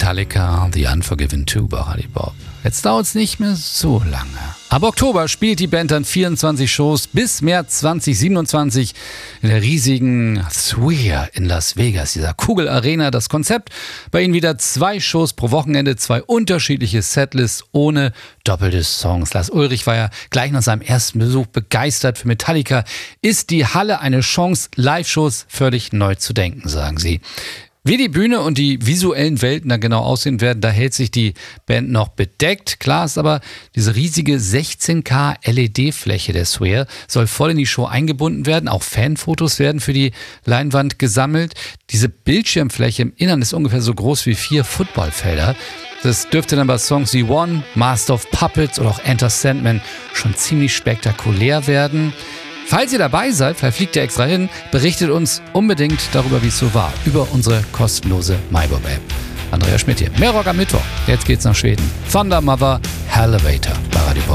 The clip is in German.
Metallica, The Unforgiven 2 bei Radio Bob. Jetzt dauert es nicht mehr so lange. Ab Oktober spielt die Band dann 24 Shows bis März 2027 in der riesigen Sphere in Las Vegas, dieser Kugelarena. Das Konzept, bei ihnen wieder 2 Shows pro Wochenende, 2 unterschiedliche Setlists ohne doppelte Songs. Lars Ulrich war ja gleich nach seinem ersten Besuch begeistert. Für Metallica ist die Halle eine Chance, Live-Shows völlig neu zu denken, sagen sie. Wie die Bühne und die visuellen Welten da genau aussehen werden, da hält sich die Band noch bedeckt. Klar ist aber, diese riesige 16K LED-Fläche der Sphere soll voll in die Show eingebunden werden. Auch Fanfotos werden für die Leinwand gesammelt. Diese Bildschirmfläche im Innern ist ungefähr so groß wie 4 Footballfelder. Das dürfte dann bei Songs wie One, Master of Puppets oder auch Enter Sandman schon ziemlich spektakulär werden. Falls ihr dabei seid, vielleicht fliegt ihr extra hin, berichtet uns unbedingt darüber, wie es so war, über unsere kostenlose MyBob-App. Andreas Schmidt hier. Mehr Rock am Mittwoch. Jetzt geht's nach Schweden. Thunder Mother, Elevator.